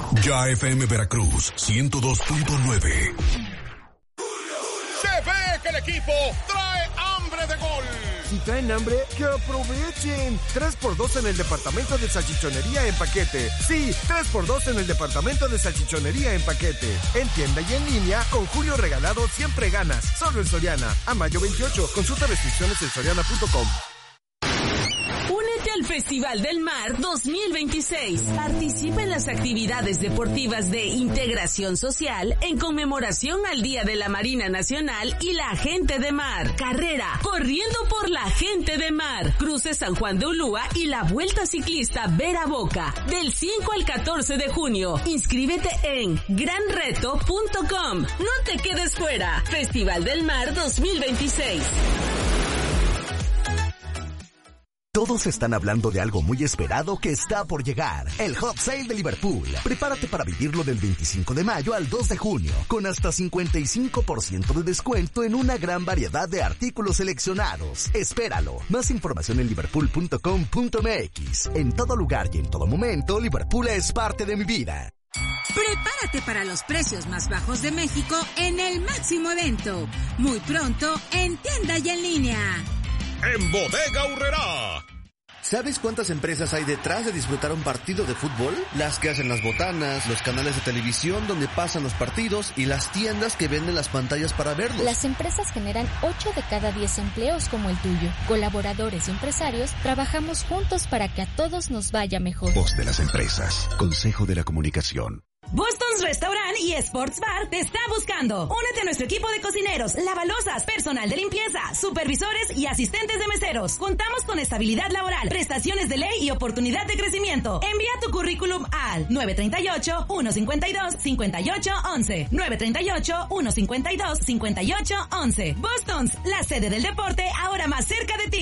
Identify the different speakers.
Speaker 1: Ya FM Veracruz 102.9.
Speaker 2: Se ve que el equipo trae hambre de gol.
Speaker 3: Si traen hambre, que aprovechen. 3x2 en el departamento de salchichonería en paquete. Sí, 3x2 en el departamento de salchichonería en paquete. En tienda y en línea, con Julio Regalado siempre ganas. Solo en Soriana. A mayo 28. Consulta restricciones en soriana.com.
Speaker 4: Únete al Festival del Mar 2026. Participa en las actividades deportivas de integración social en conmemoración al Día de la Marina Nacional y la Gente de Mar. Carrera Corriendo por la Gente de Mar. Cruce San Juan de Ulúa y la Vuelta Ciclista Vera Boca. Del 5 al 14 de junio. Inscríbete en granreto.com. No te quedes fuera. Festival del Mar 2026.
Speaker 5: Todos están hablando de algo muy esperado que está por llegar. El Hot Sale de Liverpool. Prepárate para vivirlo del 25 de mayo al 2 de junio, con hasta 55% de descuento en una gran variedad de artículos seleccionados. Espéralo. Más información en liverpool.com.mx. En todo lugar y en todo momento, Liverpool es parte de mi vida.
Speaker 6: Prepárate para los precios más bajos de México en el máximo evento. Muy pronto, en tienda y en línea.
Speaker 2: En Bodega Aurrerá.
Speaker 7: ¿Sabes cuántas empresas hay detrás de disfrutar un partido de fútbol? Las que hacen las botanas, los canales de televisión donde pasan los partidos y las tiendas que venden las pantallas para verlos.
Speaker 8: Las empresas generan 8 de cada 10 empleos como el tuyo. Colaboradores y empresarios trabajamos juntos para que a todos nos vaya mejor.
Speaker 1: Voz de las empresas. Consejo de la Comunicación.
Speaker 9: Boston's Restaurant y Sports Bar te está buscando. Únete a nuestro equipo de cocineros, lavalosas, personal de limpieza, supervisores y asistentes de meseros. Contamos con estabilidad laboral, prestaciones de ley y oportunidad de crecimiento. Envía tu currículum al 938-152-5811. 938-152-5811. Boston's, la sede del deporte ahora más cerca de ti.